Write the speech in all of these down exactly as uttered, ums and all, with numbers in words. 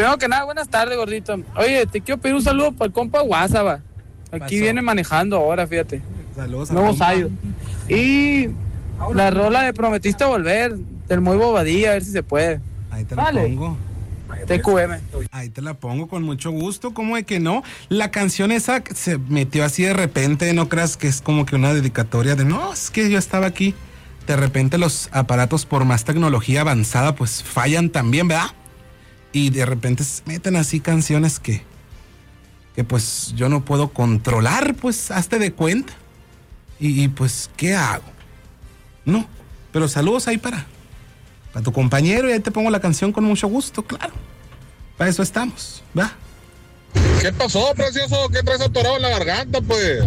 Primero que nada, buenas tardes, gordito. Oye, te quiero pedir un saludo para el compa WhatsApp. Aquí Pasó. viene manejando ahora, fíjate. Saludos a Nuevo compa. Sayo. Y la rola de Prometiste Volver, del Muy Bobadilla, a ver si se puede. Ahí te la Vale. pongo. T Q M. Ahí te la pongo con mucho gusto. ¿Cómo de que no? La canción esa se metió así de repente. No creas que es como que una dedicatoria de no, es que yo estaba aquí. De repente los aparatos, por más tecnología avanzada, pues fallan también, ¿verdad? Y de repente se meten así canciones que, que pues yo no puedo controlar, pues hazte de cuenta. Y, y pues, ¿qué hago? No, pero saludos ahí para, para tu compañero y ahí te pongo la canción con mucho gusto, claro. Para eso estamos, ¿va? ¿Qué pasó, precioso? ¿Qué traes atorado en la garganta, pues?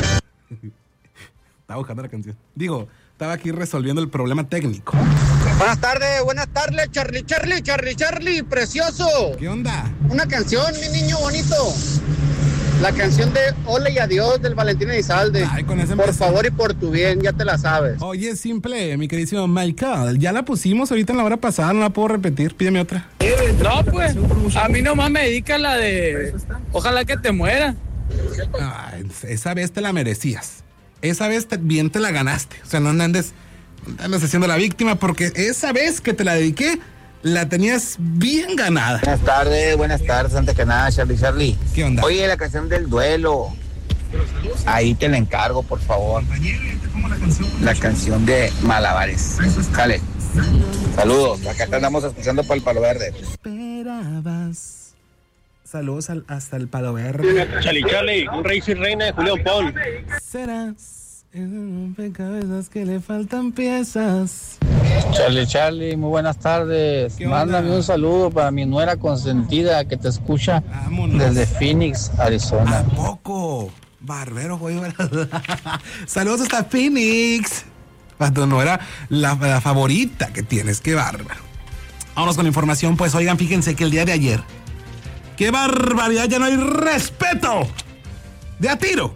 Estaba buscando la canción. Digo, estaba aquí resolviendo el problema técnico. Buenas tardes, buenas tardes, Charlie, Charlie, Charlie, Charlie, precioso. ¿Qué onda? Una canción, mi niño bonito. La canción de Hola y Adiós del Valentín Elizalde. Ay, con ese Por empezó. favor y por tu bien, ya te la sabes. Oye, simple, mi queridísimo Michael. Ya la pusimos ahorita en la hora pasada, no la puedo repetir. Pídeme otra. No, pues, a mí nomás me dedica la de Ojalá que te muera. Ay, esa vez te la merecías. Esa vez te- bien te la ganaste. O sea, no andes, no andes haciendo la víctima porque esa vez que te la dediqué, la tenías bien ganada. Buenas tardes, buenas tardes, antes que nada, Charlie, Charlie. ¿Qué onda? Oye, la canción del duelo. Ahí te la encargo, por favor. La canción de Malabares. Dale. Saludos, acá te andamos escuchando por el Palo Verde. Esperabas. Saludos al- hasta el Palo Verde. Charlie Charlie, un rey sin reina de Julián Pon. Serás el rompecabezas que le faltan piezas. Charlie, Charlie, muy buenas tardes. ¿Qué onda? Mándame un saludo para mi nuera consentida que te escucha Vámonos. desde Phoenix, Arizona. ¿A poco? Barbero, güey. Saludos hasta Phoenix. Cuando no era la, la favorita que tienes, qué bárbaro. Vámonos con la información, pues oigan, fíjense que el día de ayer, qué barbaridad, ya no hay respeto. De a tiro.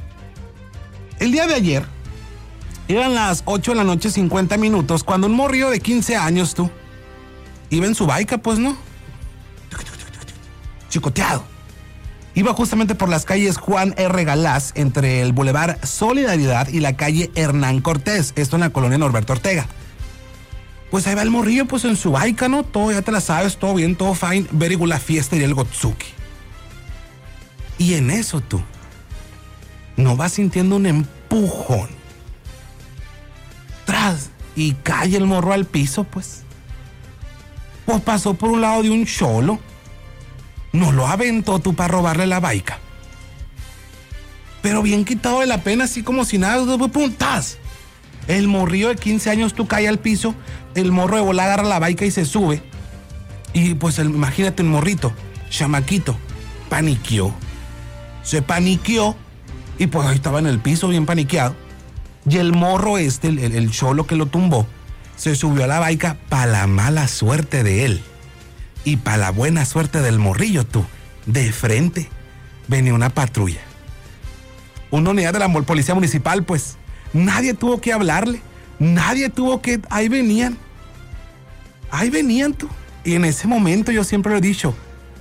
El día de ayer, eran las ocho de la noche, cincuenta minutos, cuando un morrillo de quince años, tú, iba en su baica, pues, ¿no? Chicoteado. Iba justamente por las calles Juan R. Galás, entre el Boulevard Solidaridad y la calle Hernán Cortés, esto en la colonia Norberto Ortega. Pues ahí va el morrillo, pues en su baica, ¿no? Todo, ya te la sabes, todo bien, todo fine, very good la fiesta y el Gotsuki. Y en eso tú, no vas sintiendo un empujón. Tras, y cae el morro al piso, pues. Pues pasó por un lado de un cholo. No lo aventó tú para robarle la baica. Pero bien quitado de la pena, así como si nada, puntas. El morrillo de quince años tú cae al piso, el morro de bola agarra la baica y se sube. Y pues el, imagínate un morrito, chamaquito, paniqueó. Se paniqueó y pues ahí estaba en el piso bien paniqueado. Y el morro este, el, el, el cholo que lo tumbó, se subió a la baica para la mala suerte de él. Y para la buena suerte del morrillo, tú, de frente, venía una patrulla. Una unidad de la policía municipal, pues, nadie tuvo que hablarle, nadie tuvo que... Ahí venían, ahí venían, tú. Y en ese momento yo siempre lo he dicho,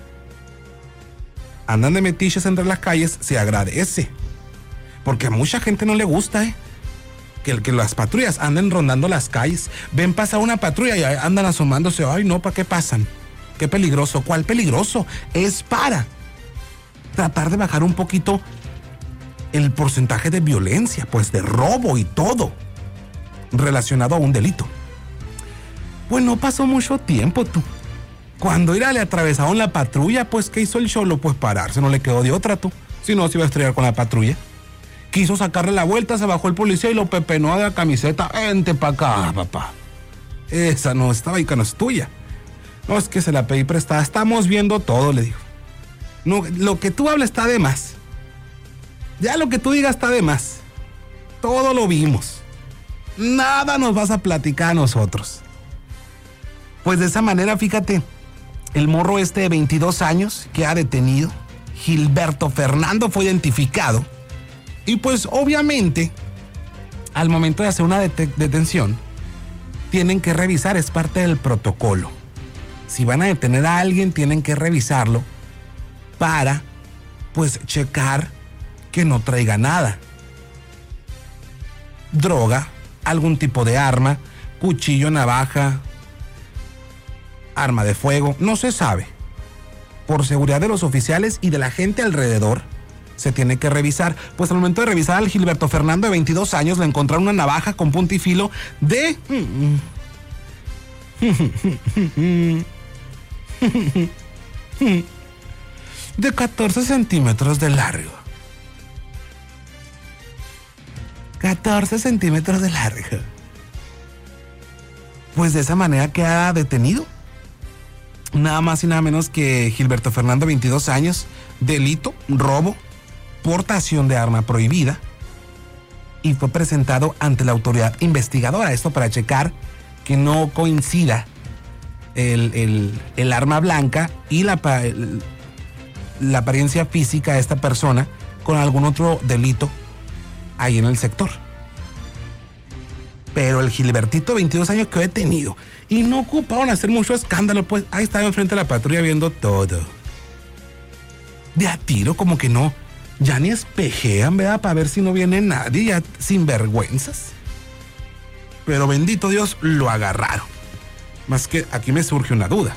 andan de metiches entre las calles, se agradece. Porque a mucha gente no le gusta, ¿eh? Que, que las patrullas anden rondando las calles. Ven pasar una patrulla y andan asomándose. Ay, no, ¿para qué pasan? Qué peligroso. ¿Cuál peligroso? Es para tratar de bajar un poquito el porcentaje de violencia, pues de robo y todo relacionado a un delito. Pues no pasó mucho tiempo, tú. Cuando Ira le atravesaron la patrulla, pues ¿qué hizo el cholo? Pues pararse, no le quedó de otra, tú. Si no, se iba a estrellar con la patrulla. Quiso sacarle la vuelta, se bajó el policía y lo pepenó de la camiseta. Vente pa' acá, papá. Esa no, esta baica no es tuya. No, es que se la pedí prestada. Estamos viendo todo, le dijo. No, lo que tú hablas está de más. Ya lo que tú digas está de más. Todo lo vimos. Nada nos vas a platicar a nosotros. Pues de esa manera, fíjate, el morro este de veintidós años que ha detenido, Gilberto Fernando, fue identificado. Y pues obviamente, al momento de hacer una det- detención, tienen que revisar, es parte del protocolo. si van a detener a alguien, tienen que revisarlo para, pues, checar que no traiga nada. Droga, algún tipo de arma, cuchillo, navaja, arma de fuego, no se sabe. Por seguridad de los oficiales y de la gente alrededor, se tiene que revisar. Pues al momento de revisar al Gilberto Fernando de veintidós años, le encontraron una navaja con punta y filo de... de catorce centímetros de largo. catorce centímetros de largo. Pues de esa manera queda detenido. Nada más y nada menos que Gilberto Fernando, veintidós años, delito, robo, portación de arma prohibida, y fue presentado ante la autoridad investigadora. Esto para checar que no coincida el, el, el arma blanca y la, el, la apariencia física de esta persona con algún otro delito ahí en el sector. Pero el Gilbertito, veintidós años, quedó detenido y no ocuparon hacer mucho escándalo, pues ahí estaba enfrente de la patrulla viendo todo. De a tiro, como que no, ya ni espejean, ¿verdad? Para ver si no viene nadie, ya sin vergüenzas. Pero bendito Dios, lo agarraron. Más que aquí me surge una duda.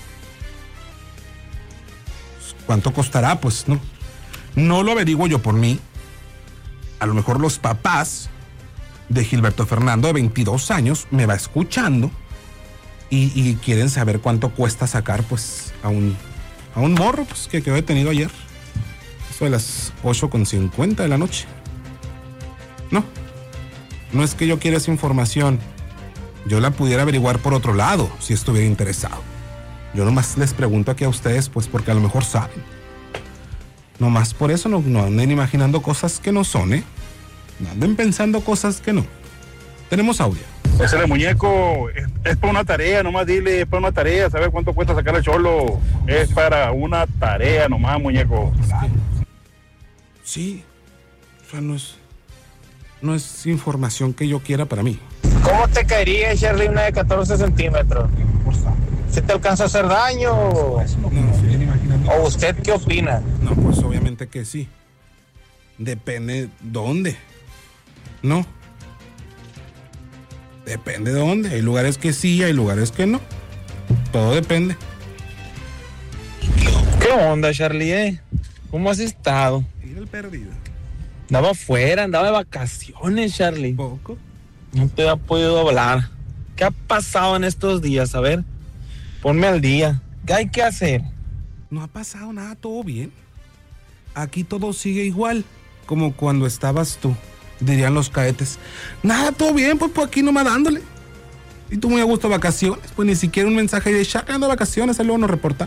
¿Cuánto costará? Pues no, no lo averiguo yo por mí. A lo mejor los papás de Gilberto Fernando, de veintidós años, me va escuchando y, y quieren saber cuánto cuesta sacar, pues, a un, a un morro, pues, que quedó detenido ayer. Eso de las ocho con cincuenta de la noche. No, no es que yo quiera esa información. Yo la pudiera averiguar por otro lado, si estuviera interesado. Yo nomás les pregunto aquí a ustedes, pues, porque a lo mejor saben. Nomás por eso no, no anden imaginando cosas que no son, ¿eh? No anden pensando cosas que no. Tenemos audio. Ese muñeco es, es para una tarea, nomás dile, es para una tarea, saber cuánto cuesta sacar el cholo. Es para una tarea nomás, muñeco. Sí, o sea, no es, no es información que yo quiera para mí. ¿Cómo te caería, Charlie, una de catorce centímetros? ¿Se te alcanza a hacer daño? ¿O usted qué opina? No, pues obviamente que sí. Depende dónde. No. Depende de dónde. Hay lugares que sí, hay lugares que no. Todo depende. ¿Qué onda, Charlie, eh? ¿Cómo has estado? Mira el perdido. Andaba afuera, andaba de vacaciones, Charlie. Poco. No te ha podido hablar. ¿Qué ha pasado en estos días? A ver, ponme al día. ¿Qué hay que hacer? No ha pasado nada, todo bien. Aquí todo sigue igual, como cuando estabas tú, dirían los cadetes. Nada, todo bien, pues, pues aquí nomás dándole. Y tú muy a gusto de vacaciones, pues ni siquiera un mensaje de Charlie ando de vacaciones, luego nos reporta.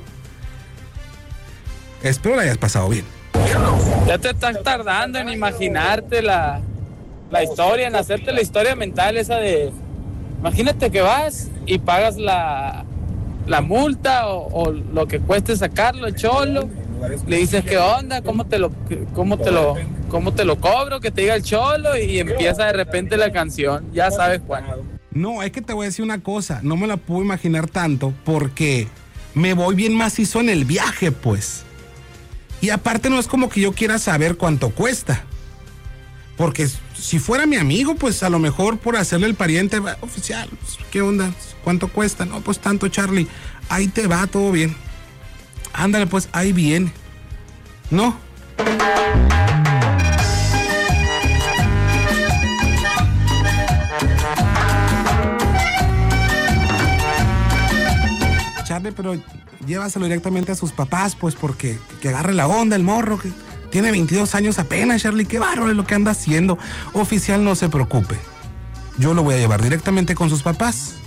Espero la hayas pasado bien. Ya te estás tardando en imaginarte la, la historia, en hacerte la historia mental esa de... Imagínate que vas y pagas la, la multa o, o lo que cueste sacarlo, el cholo. Le dices, ¿qué onda? ¿Cómo te lo, cómo te lo, cómo te lo cobro? Que te diga el cholo y empieza de repente la canción. Ya sabes cuál. No, es que te voy a decir una cosa. No me la puedo imaginar tanto porque me voy bien macizo en el viaje, pues. Y aparte no es como que yo quiera saber cuánto cuesta. Porque si fuera mi amigo, pues a lo mejor por hacerle el pariente, oficial, ¿qué onda? ¿Cuánto cuesta? No, pues tanto, Charlie. Ahí te va, todo bien. Ándale, pues, ahí viene. ¿No? Charlie, pero llévaselo directamente a sus papás, pues, porque que agarre la onda el morro, que tiene veintidós años apenas, Charlie. Qué bárbaro es lo que anda haciendo. Oficial, no se preocupe. Yo lo voy a llevar directamente con sus papás.